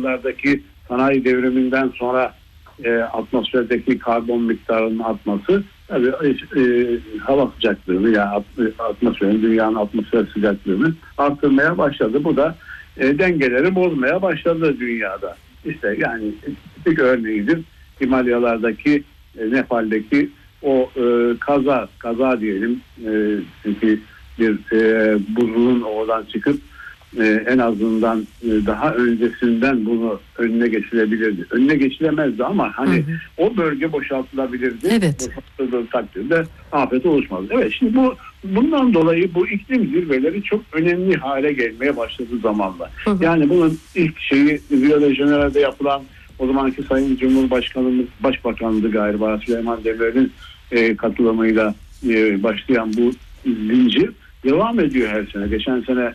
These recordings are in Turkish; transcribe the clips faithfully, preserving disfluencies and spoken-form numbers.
Himalyalardaki sanayi devriminden sonra e, atmosferdeki karbon miktarının artması tabii e, hava sıcaklığını yani atmosferin, dünyanın atmosfer sıcaklığını arttırmaya başladı. Bu da e, dengeleri bozmaya başladı dünyada. İşte yani tipik örneğidir Himalyalardaki, e, Nepal'deki o e, kaza, kaza diyelim. E, çünkü bir e, buzulun oradan çıkıp e, en azından e, daha öncesinden bunu önüne geçilebilirdi. Önüne geçilemezdi ama hani hı hı. o bölge boşaltılabilirdi. Evet. Boşaltıldığı takdirde afet oluşmaz. Evet, şimdi bu bundan dolayı bu iklim zirveleri çok önemli hale gelmeye başladı zamanla. Hı hı. Yani bunun ilk şeyi Rio de Janeiro'da yapılan, o zamanki Sayın Cumhurbaşkanımız, Başbakanlığı galiba Süleyman Demirel'in e, katılımıyla e, başlayan bu zincir devam ediyor her sene. Geçen sene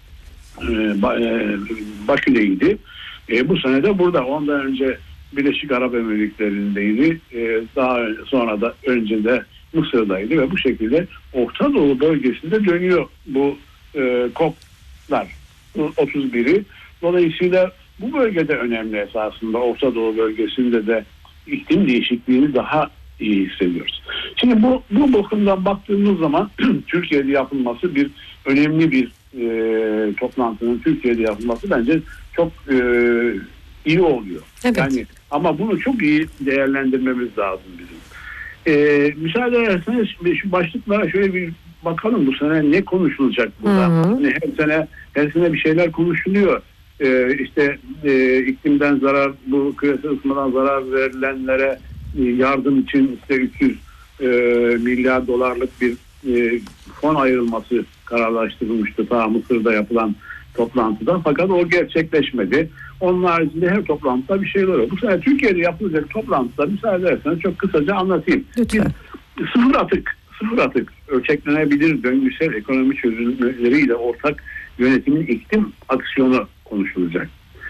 e, Bakü'deydi. E, bu sene de burada. Ondan önce Birleşik Arap Emirlikleri'ndeydi. E, daha sonra da önce de Mısır'daydı ve bu şekilde Orta Doğu bölgesinde dönüyor bu e, COP'lar. otuz biri. Dolayısıyla bu bölgede önemli esasında. Orta Doğu bölgesinde de iklim değişikliğini daha iyi hissediyoruz. Şimdi bu bu bakımdan baktığımız zaman Türkiye'de yapılması bir önemli bir e, toplantının Türkiye'de yapılması bence çok e, iyi oluyor. Evet. Yani ama bunu çok iyi değerlendirmemiz lazım bizim. E, müsaade ederseniz şu başlıklara şöyle bir bakalım, bu sene ne konuşulacak burada? Yani her sene her sene bir şeyler konuşuluyor. E, işte e, iklimden zarar, bu küresel ısınmadan zarar verilenlere yardım için işte üç yüz e, milyar dolarlık bir e, fon ayrılması kararlaştırılmıştı ta Mısır'da yapılan toplantıda, fakat o gerçekleşmedi. Onun haricinde her toplantıda bir şeyler oluyor. Bu sene Türkiye'de yapılacak toplantıda müsaade ederseniz çok kısaca anlatayım. Lütfen. Bir, sıfır atık, sıfır atık ölçeklenebilir döngüsel ekonomi çözümleriyle ortak yönetimin iklim aksiyonu konuşulacak.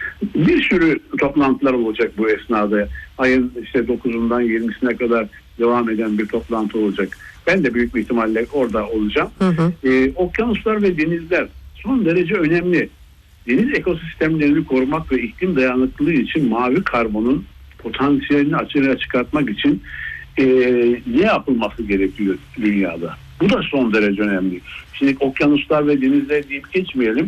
Bir sürü toplantılar olacak bu esnada. Ayın işte dokuzundan yirmisine kadar devam eden bir toplantı olacak. Ben de büyük bir ihtimalle orada olacağım. Hı hı. Ee, okyanuslar ve denizler son derece önemli. Deniz ekosistemlerini korumak ve iklim dayanıklılığı için mavi karbonun potansiyelini açığa çıkartmak için e, ne yapılması gerekiyor dünyada? Bu da son derece önemli. Şimdi okyanuslar ve denizler deyip geçmeyelim.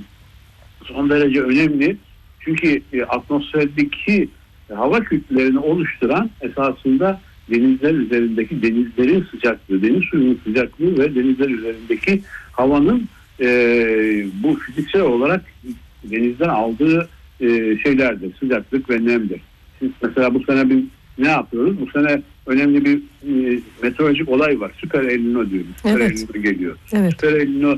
Son derece önemli. Çünkü e, atmosferdeki e, hava kütlelerini oluşturan esasında denizler üzerindeki denizlerin sıcaklığı, deniz suyunun sıcaklığı ve denizler üzerindeki havanın e, bu fiziksel olarak denizden aldığı e, şeylerdir. Sıcaklık ve nemdir. Şimdi mesela bu sene biz ne yapıyoruz? Bu sene önemli bir e, meteorolojik olay var. Süper El Niño diyoruz. Süper evet. El Niño geliyor. Evet. Süper El Niño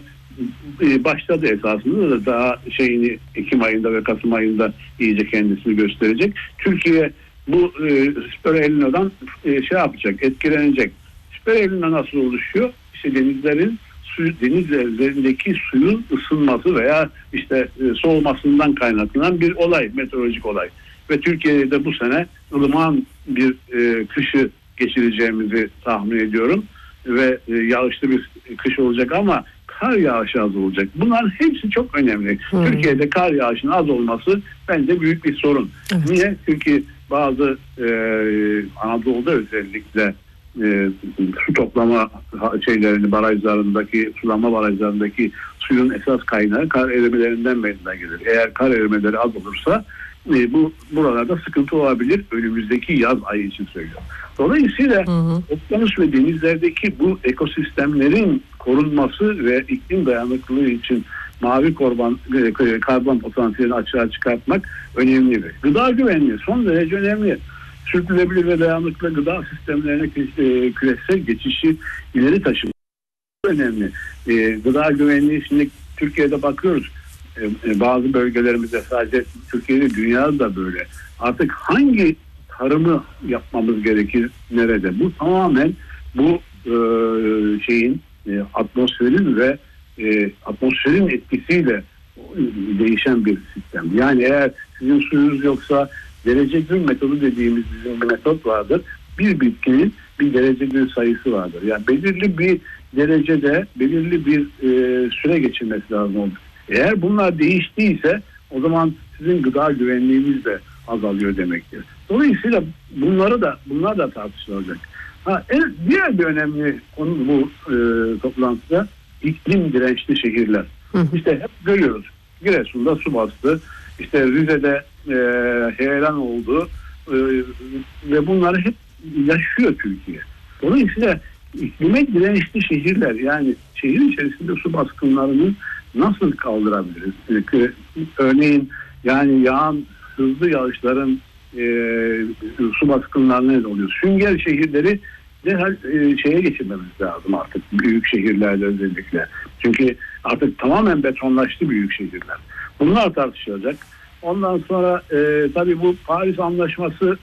e, başladı esasında da daha şeyini Ekim ayında ve Kasım ayında iyice kendisini gösterecek. Türkiye bu e, Süper El Niño'dan e, şey yapacak, etkilenecek. Süper El Niño nasıl oluşuyor? İşte denizlerin su, denizlerindeki suyun ısınması veya işte e, soğumasından kaynaklanan bir olay, meteorolojik olay. Ve Türkiye'de bu sene ılıman bir e, kışı geçireceğimizi tahmin ediyorum. Ve e, yağışlı bir kış olacak ama kar yağışı az olacak. Bunların hepsi çok önemli. Hmm. Türkiye'de kar yağışının az olması bence büyük bir sorun. Evet. Niye? Çünkü bazı e, Anadolu'da özellikle e, su toplama şeylerini, barajlarındaki, sulama barajlarındaki suyun esas kaynağı kar erimelerinden meydana gelir. Eğer kar erimeleri az olursa e, bu buralarda sıkıntı olabilir. Önümüzdeki yaz ayı için söylüyorum. Dolayısıyla hı hı. okyanus ve denizlerdeki bu ekosistemlerin korunması ve iklim dayanıklılığı için mavi korban, karbon potansiyelini açığa çıkartmak önemli. Gıda güvenliği son derece önemli. Sürdürülebilir ve dayanıklı gıda sistemlerine küresel geçişi ileri taşımak önemli. Gıda güvenliği, şimdi Türkiye'de bakıyoruz. Bazı bölgelerimizde, sadece Türkiye'de, dünyada da böyle. Artık hangi tarımı yapmamız gerekir, nerede? Bu tamamen bu e, şeyin e, atmosferin ve e, atmosferin etkisiyle değişen bir sistem. Yani eğer sizin suyunuz yoksa derece gün metodu dediğimiz bizim bir metot vardır. Bir bitkinin bir derece gün sayısı vardır. Yani belirli bir derecede belirli bir e, süre geçirmesi lazım olur. Eğer bunlar değiştiyse o zaman sizin gıda güvenliğiniz de azalıyor demektir. Dolayısıyla bunları da bunlar da tartışılacak. Ha, en, diğer bir önemli konu bu e, toplantıda iklim dirençli şehirler. Hı hı. İşte hep görüyoruz. Giresun'da su bastı. İşte Rize'de e, heyelan oldu. E, ve bunları hep yaşıyor Türkiye. Dolayısıyla iklime dirençli şehirler, yani şehir içerisinde su baskınlarını nasıl kaldırabiliriz? E, örneğin yani yağan hızlı yağışların e, su baskınlarına neden oluyor. Sünger şehirleri derhal e, şeye geçirmemiz lazım artık, büyük şehirlerde özellikle. Çünkü artık tamamen betonlaştı büyük şehirler. Bunlar tartışılacak. Ondan sonra e, tabii bu Paris Anlaşması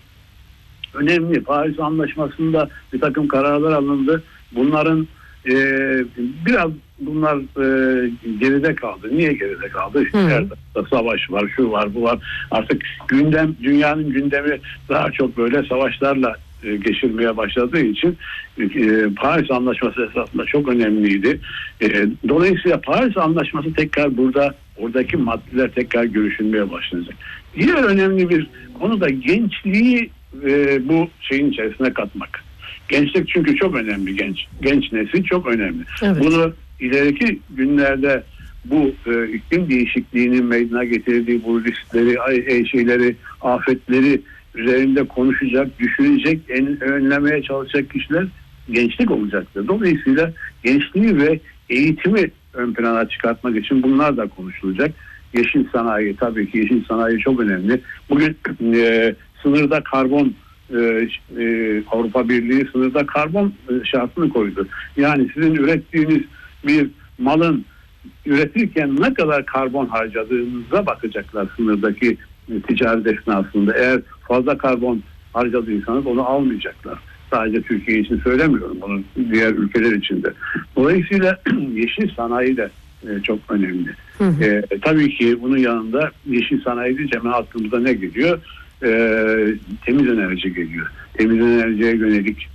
önemli. Paris Anlaşması'nda bir takım kararlar alındı. Bunların e, biraz bunlar e, geride kaldı. Niye geride kaldı? İşte her tarafta savaş var, şu var, bu var. Artık gündem, dünyanın gündemi daha çok böyle savaşlarla e, geçirmeye başladığı için e, Paris Anlaşması esasında çok önemliydi. E, dolayısıyla Paris Anlaşması tekrar burada, oradaki maddeler tekrar görüşülmeye başlanacak. Diğer önemli bir konu da gençliği e, bu şeyin içerisine katmak. Gençlik çünkü çok önemli, genç genç nesil çok önemli. Evet. Bunu ileriki günlerde bu e, iklim değişikliğinin meydana getirdiği bu riskleri, ay, şeyleri, afetleri üzerinde konuşacak, düşünecek, en, önlemeye çalışacak kişiler gençlik olacaktır. Dolayısıyla gençliği ve eğitimi ön plana çıkartmak için bunlar da konuşulacak. Yeşil sanayi, tabii ki yeşil sanayi çok önemli. Bugün e, sınırda karbon e, e, Avrupa Birliği sınırda karbon e, şartını koydu. Yani sizin ürettiğiniz bir malın üretirken ne kadar karbon harcadığınıza bakacaklar sınırdaki e, ticaret esnasında. Eğer fazla karbon harcadıysanız onu almayacaklar. Sadece Türkiye için söylemiyorum, bunu diğer ülkeler için de. Dolayısıyla yeşil sanayi de e, çok önemli. Hı hı. E, tabii ki bunun yanında yeşil sanayi deyince hemen aklımıza ne geliyor? E, temiz enerji geliyor. Temiz enerjiye yönelik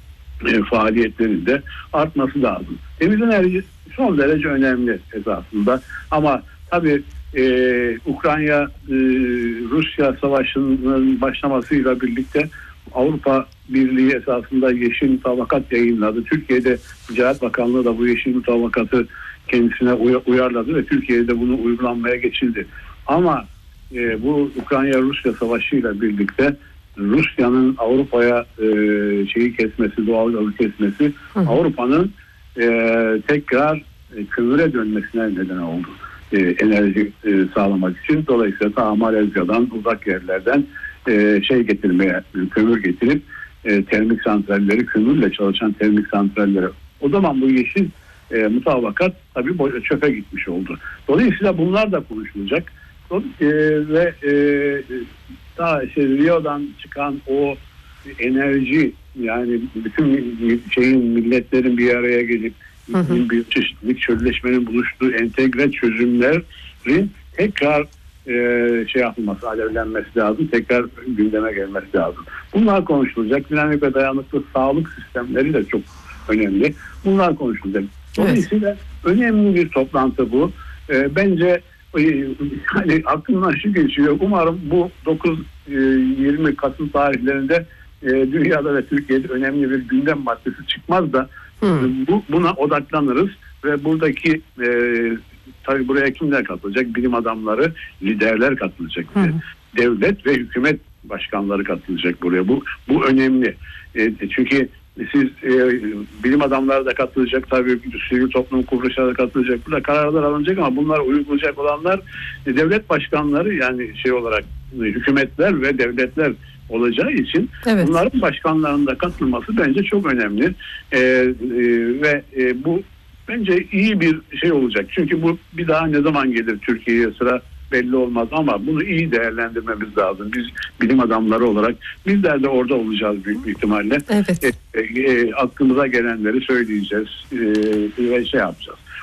e, faaliyetlerin de artması lazım. Temiz enerji son derece önemli esasında. Ama tabii e, Ukrayna e, Rusya savaşının başlamasıyla birlikte Avrupa Birliği esasında yeşil mutabakat yayınladı. Türkiye'de Ticaret Bakanlığı da bu yeşil mutabakatı kendisine uyarladı ve Türkiye'de bunu uygulanmaya geçildi. Ama e, bu Ukrayna-Rusya savaşıyla birlikte Rusya'nın Avrupa'ya e, şeyi kesmesi, doğal gazı kesmesi, Avrupa'nın e, tekrar e, kömüre dönmesine neden oldu. E, enerji e, sağlamak için. Dolayısıyla ta Malezya'dan, uzak yerlerden e, şey getirmeye, kömür getirip e, termik santralleri, kömürle çalışan termik santrallere. O zaman bu yeşil e, mutabakat tabii çöpe gitmiş oldu. Dolayısıyla bunlar da konuşulacak. E, ve e, daha işte Rio'dan çıkan o enerji, yani bütün şeyin, milletlerin bir araya gelip hı hı. bir çeşitlilik, çölleşmenin buluştuğu entegre çözümlerin tekrar e, şey yapılması, alevlenmesi lazım, tekrar gündeme gelmesi lazım. Bunlar konuşulacak. Dinamik ve dayanıklı sağlık sistemleri de çok önemli. Bunlar konuşulacak. Dolayısıyla evet. önemli bir toplantı bu. E, bence hani aklımdan şu geçiyor. Umarım bu dokuz yirmi Kasım tarihlerinde e, dünyada ve Türkiye'de önemli bir gündem maddesi çıkmaz da hmm. bu, buna odaklanırız ve buradaki e, tabii buraya kimler katılacak? Bilim adamları, liderler katılacak. Hmm. Devlet ve hükümet başkanları katılacak buraya. Bu bu önemli. E, çünkü siz e, bilim adamları da katılacak, tabii sivil toplum kuruluşları da katılacak. Burada kararlar alınacak ama bunlar uygulayacak olanlar e, devlet başkanları, yani şey olarak e, hükümetler ve devletler olacağı için evet. bunların başkanlarının da katılması bence çok önemli. E, e, ve e, bu bence iyi bir şey olacak. Çünkü bu bir daha ne zaman gelir Türkiye'ye sıra belli olmaz ama bunu iyi değerlendirmemiz lazım. Biz bilim adamları olarak bizler de orada olacağız büyük bir ihtimalle. Evet. E, e, e, aklımıza gelenleri söyleyeceğiz e, ve şey yapacağız.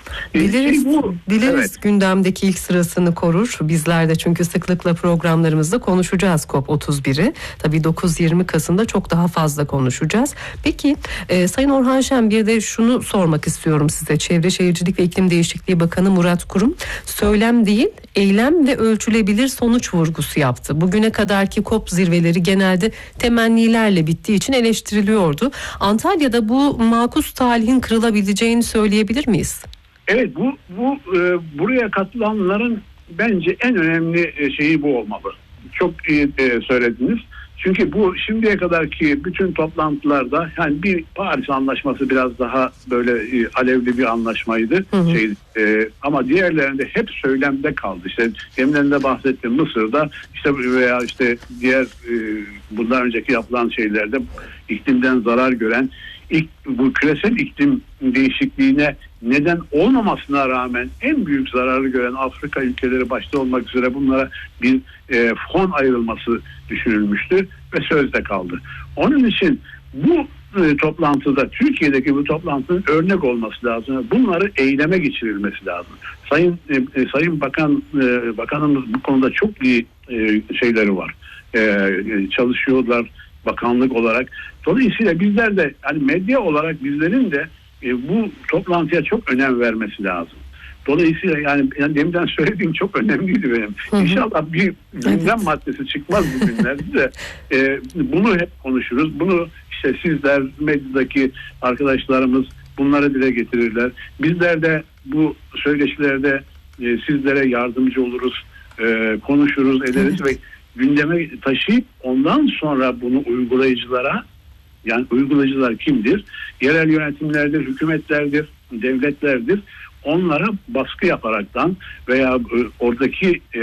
Dileriz, şey bu, dileriz evet. gündemdeki ilk sırasını korur. Bizler de çünkü sıklıkla programlarımızda konuşacağız COP otuz biri. Tabii dokuz yirmi Kasım'da çok daha fazla konuşacağız. Peki e, Sayın Orhan Şen, bir de şunu sormak istiyorum size. Çevre Şehircilik ve İklim Değişikliği Bakanı Murat Kurum söylem değil, eylem ve ölçülebilir sonuç vurgusu yaptı. Bugüne kadarki COP zirveleri genelde temennilerle bittiği için eleştiriliyordu. Antalya'da bu makus talihin kırılabileceğini söyleyebilir miyiz? Evet, bu bu e, buraya katılanların bence en önemli e, şeyi bu olmalı. Çok iyi e, söylediniz. Çünkü bu şimdiye kadarki bütün toplantılarda, yani bir Paris Anlaşması biraz daha böyle e, alevli bir anlaşmaydı. Hı hı. Şey, e, ama diğerlerinde hep söylemde kaldı. İşte demin bahsettim, Mısır'da işte veya işte diğer e, bundan önceki yapılan şeylerde iklimden zarar gören, İk, bu küresel iklim değişikliğine neden olmamasına rağmen en büyük zararı gören Afrika ülkeleri başta olmak üzere bunlara bir e, fon ayrılması düşünülmüştü ve sözde kaldı. Onun için bu e, toplantıda, Türkiye'deki bu toplantının örnek olması lazım. Bunları eyleme geçirilmesi lazım. Sayın e, Sayın Bakan e, Bakanımız bu konuda çok iyi e, şeyleri var. E, çalışıyorlar bakanlık olarak. Dolayısıyla bizler de, hani medya olarak bizlerin de e, bu toplantıya çok önem vermesi lazım. Dolayısıyla yani, yani deminden söylediğim çok önemliydi benim. Hı hı. İnşallah bir gündem evet. maddesi çıkmaz bugünlerde de e, bunu hep konuşuruz. Bunu işte sizler, medyadaki arkadaşlarımız bunları dile getirirler. Bizler de bu söyleşilerde e, sizlere yardımcı oluruz, e, konuşuruz, ederiz evet. ve gündeme taşıyıp ondan sonra bunu uygulayıcılara, yani uygulayıcılar kimdir? Yerel yönetimlerdir, hükümetlerdir, devletlerdir. Onlara baskı yaparaktan veya oradaki e,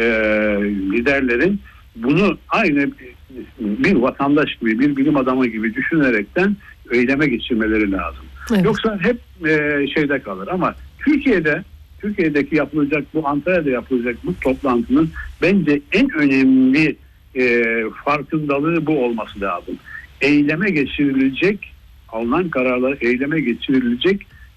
liderlerin bunu aynı bir vatandaş gibi, bir bilim adamı gibi düşünerekten eyleme geçirmeleri lazım. Evet. Yoksa hep e, şeyde kalır. Ama Türkiye'de Türkiye'deki yapılacak, bu Antalya'da yapılacak bu toplantının bence en önemli e, farkındalığı bu olması lazım. Eyleme geçirilecek, alınan kararlar eyleme geçirilecek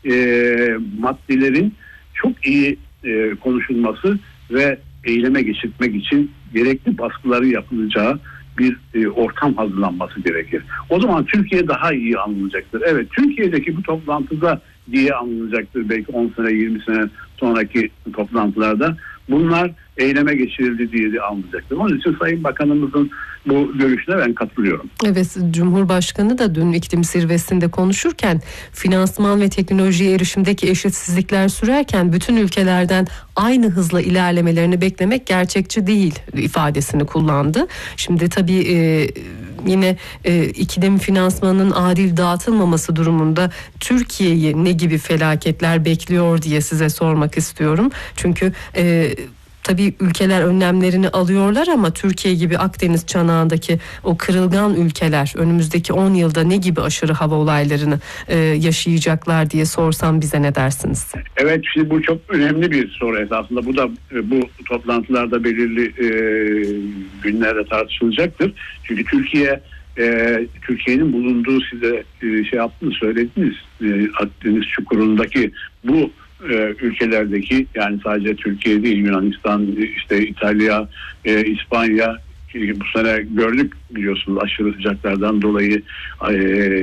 e, maddelerin çok iyi e, konuşulması ve eyleme geçirmek için gerekli baskıları yapılacağı bir e, ortam hazırlanması gerekir. O zaman Türkiye daha iyi anlanacaktır. Evet, Türkiye'deki bu toplantıda diye anlanacaktır belki on sene yirmi sene sonraki toplantılarda. Bunlar eyleme geçirildi diye de anlayacaktır. Onun için Sayın Bakanımızın bu görüşüne ben katılıyorum. Evet, Cumhurbaşkanı da dün iklim zirvesinde konuşurken finansman ve teknolojiye erişimdeki eşitsizlikler sürerken bütün ülkelerden aynı hızla ilerlemelerini beklemek gerçekçi değil ifadesini kullandı. Şimdi tabii e, yine e, iklim finansmanının adil dağıtılmaması durumunda Türkiye'yi ne gibi felaketler bekliyor diye size sormak istiyorum. Çünkü e, tabii ülkeler önlemlerini alıyorlar ama Türkiye gibi Akdeniz çanağındaki o kırılgan ülkeler önümüzdeki on yılda ne gibi aşırı hava olaylarını e, yaşayacaklar diye sorsam bize ne dersiniz? Evet, şimdi bu çok önemli bir soru esasında. Bu da bu toplantılarda belirli e, günlerde tartışılacaktır. Çünkü Türkiye e, Türkiye'nin bulunduğu, size e, şey yaptığını söylediniz, e, Akdeniz çukurundaki bu Ee, ülkelerdeki, yani sadece Türkiye değil, Yunanistan, işte İtalya, e, İspanya, bu sene gördük biliyorsunuz aşırı sıcaklardan dolayı e,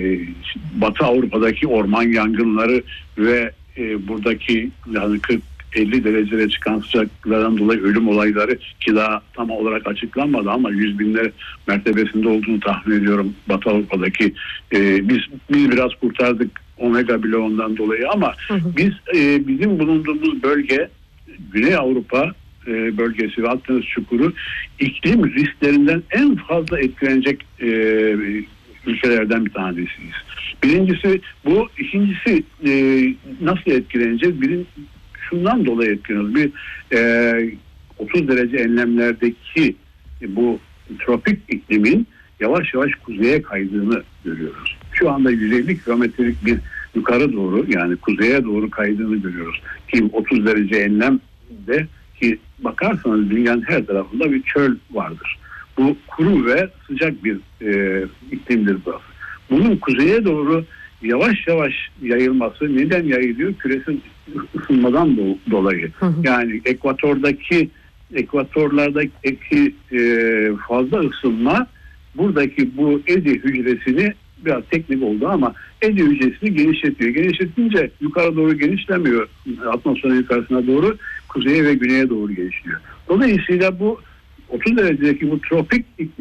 Batı Avrupa'daki orman yangınları ve e, buradaki yani kırk elli dereceye çıkan sıcaklardan dolayı ölüm olayları, ki daha tam olarak açıklanmadı ama yüz binler mertebesinde olduğunu tahmin ediyorum Batı Avrupa'daki. E, biz biz biraz kurtardık omega bloğundan dolayı ama hı hı. biz e, bizim bulunduğumuz bölge Güney Avrupa e, bölgesi ve Akdeniz çukuru iklim risklerinden en fazla etkilenecek e, ülkelerden bir tanesiyiz. Birincisi bu, ikincisi e, nasıl etkileneceğiz? Birin, şundan dolayı etkileniyoruz. Bir e, otuz derece enlemlerdeki e, bu tropik iklimin yavaş yavaş kuzeye kaydığını görüyoruz. Şu anda yüz elli kilometrelik bir yukarı doğru, yani kuzeye doğru kaydığını görüyoruz. Ki otuz derece enlemde, ki bakarsanız dünyanın her tarafında bir çöl vardır. Bu kuru ve sıcak bir e, iklimdir burası. Bunun kuzeye doğru yavaş yavaş yayılması neden yayılıyor? Küresel ısınmadan dolayı. Hı hı. Yani ekvatordaki ekvatorlardaki e, fazla ısınma buradaki bu Edi hücresini, biraz teknik oldu ama Edi hücresini genişletiyor. Genişletince yukarı doğru genişlemiyor. Atmosferin yukarısına doğru, kuzeye ve güneye doğru genişliyor. Dolayısıyla bu otuz derecedeki bu tropik iklim